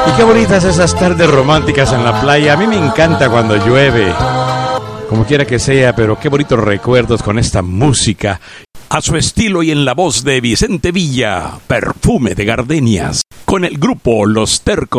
Y qué bonitas esas tardes románticas en la playa. A mí me encanta cuando llueve, como quiera que sea, pero qué bonitos recuerdos con esta música. A su estilo y en la voz de Vicente Villa, Perfume de Gardenias, con el grupo Los Tercos.